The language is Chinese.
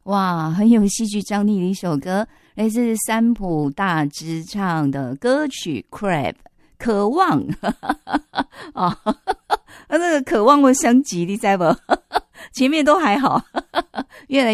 哇，很有戏剧张力的一首歌，来自三浦大知唱的歌曲《Crab》渴望哦，那个渴望我想起你知道不？前面都还好，越来